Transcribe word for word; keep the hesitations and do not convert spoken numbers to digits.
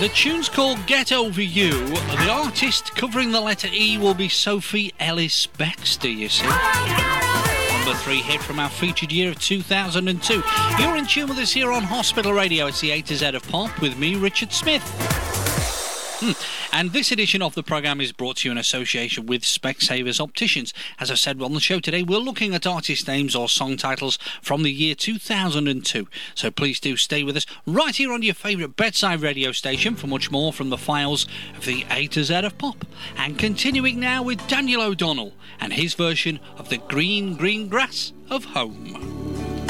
The tune's called Get Over You. The artist covering the letter E will be Sophie Ellis-Bextor, you see. Number three hit from our featured year of two thousand two. You're in tune with us here on Hospital Radio. It's the A to Z of Pop with me, Richard Smith. Hmm. And this edition of the programme is brought to you in association with Specsavers Opticians. As I said on the show today, we're looking at artist names or song titles from the year two thousand two. So please do stay with us right here on your favourite bedside radio station for much more from the files of the A to Z of Pop. And continuing now with Daniel O'Donnell and his version of The Green, Green Grass of Home.